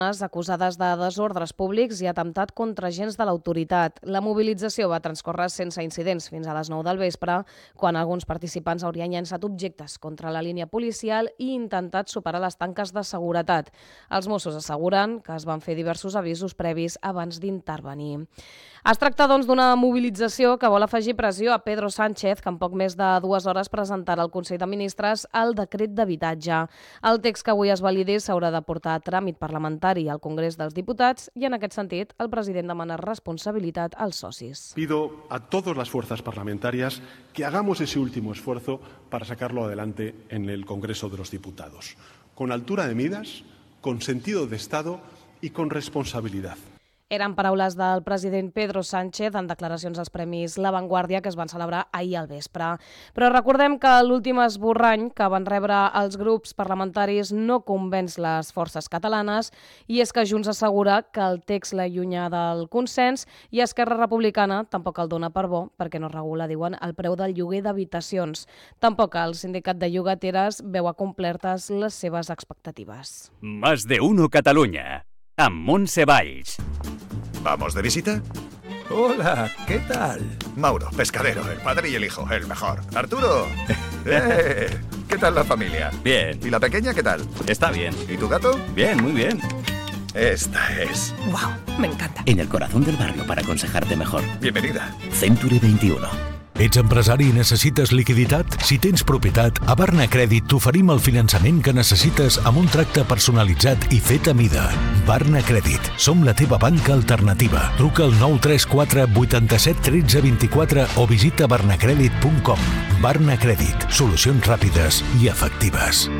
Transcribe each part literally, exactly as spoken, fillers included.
acusades de desordres públics i atemptat contra agents de l'autoritat. La mobilització va transcórrer sense incidents fins a les nou del vespre, quan alguns participants haurien llançat objectes contra la línia policial i intentat superar les tanques de seguretat. Els Mossos asseguren que es van fer diversos avisos previs abans d'intervenir. Es tracta, doncs, d'una mobilització que vol afegir pressió a Pedro Sánchez, que en poc més de dues hores presentarà al Consell de Ministres el decret d'habitatge. El text que avui es validi s'haurà de portar a tràmit parlamentari al Congrés dels Diputats i, en aquest sentit, el president demana responsabilitat als socis. Pido a todas las fuerzas parlamentarias que hagamos ese último esfuerzo para sacarlo adelante en el Congreso de los Diputados, con altura de miras, con sentido de Estado y con responsabilidad. Eren paraules del president Pedro Sánchez en declaracions als Premis La Vanguardia que es van celebrar ahir al vespre. Però recordem que l'últim esborrany que van rebre els grups parlamentaris no convenç les forces catalanes, i és que Junts assegura que el text l'allunya del consens i Esquerra Republicana tampoc el dona per bo perquè no regula, diuen, el preu del lloguer d'habitacions. Tampoc el sindicat de llogateres veu acomplertes les seves expectatives. Más de uno Catalunya, amb Montse Valls. ¿Vamos de visita? Hola, ¿qué tal? Mauro, pescadero, el padre y el hijo, el mejor. Arturo, ¡eh! ¿Qué tal la familia? Bien. ¿Y la pequeña qué tal? Está bien. ¿Y tu gato? Bien, muy bien. Esta es. ¡Wow! Me encanta. En el corazón del barrio para aconsejarte mejor. Bienvenida. Century veintiuno. Ets empresari i necessites liquiditat? Si tens propietat, a Barna Crèdit t'oferim el finançament que necessites amb un tracte personalitzat i fet a mida. Barna Crèdit. Som la teva banca alternativa. Truca al nou tres quatre vuit set un tres dos quatre o visita barnacredit punt com. Barna Crèdit. Solucions ràpides i efectives.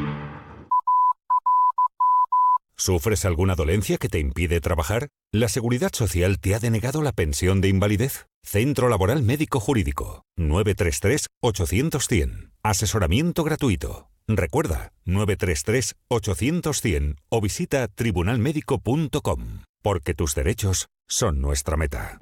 ¿Sufres alguna dolencia que te impide trabajar? ¿La Seguridad Social te ha denegado la pensión de invalidez? Centro Laboral Médico Jurídico. nueve tres tres ocho cero cero cien. Asesoramiento gratuito. Recuerda, nueve tres tres ocho cero cero cien o visita tribunal médico punto com. Porque tus derechos son nuestra meta.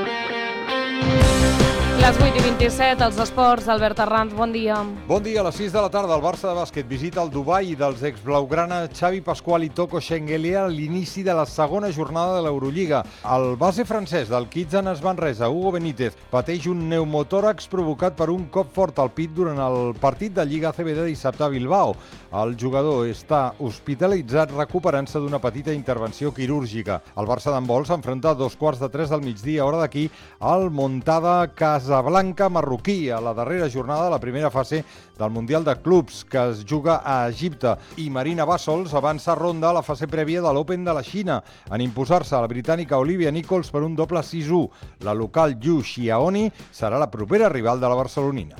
Les vuit i vint-i-set, els esports, Albert Arranz, bon dia. Bon dia, a les sis de la tarda el Barça de bàsquet visita el Dubai dels ex-blaugrana Xavi Pasqual i Toko Shengelia a l'inici de la segona jornada de l'Eurolliga. El base francès del Kizan Manresa, Hugo Benítez, pateix un pneumotòrax provocat per un cop fort al pit durant el partit de Lliga A C B de dissabte a Bilbao. El jugador està hospitalitzat recuperant-se d'una petita intervenció quirúrgica. El Barça d'handbol s'enfronta a dos quarts de tres del migdia, hora d'aquí, al Montada Casablanca marroquí, a la darrera jornada de la primera fase del Mundial de Clubs, que es juga a Egipte. I Marina Bassols avança a ronda a la fase prèvia de l'Open de la Xina, en imposar-se a la britànica Olivia Nichols per un doble sis u. La local Yu Xiaoni serà la propera rival de la barcelonina.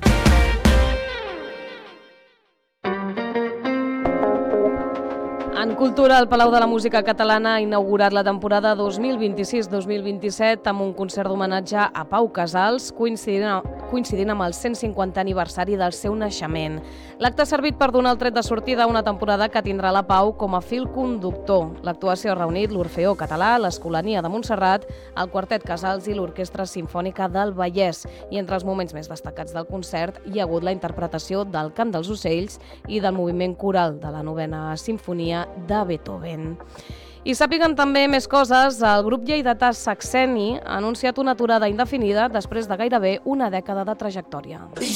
En cultura, el Palau de la Música Catalana ha inaugurat la temporada dos mil vint-i-sis dos mil vint-i-set amb un concert d'homenatge a Pau Casals, coincidint, coincidint amb el cent cinquantè aniversari del seu naixement. L'acte ha servit per donar el tret de sortida a una temporada que tindrà la Pau com a fil conductor. L'actuació ha reunit l'Orfeó Català, l'Escolania de Montserrat, el Quartet Casals i l'Orquestra Simfònica del Vallès. I entre els moments més destacats del concert hi ha hagut la interpretació del Cant dels Ocells i del moviment coral de la novena Simfonia de Beethoven. I sàpiguen també més coses, el grup lleidatà Saxeni ha anunciat una aturada indefinida després de gairebé una dècada de trajectòria.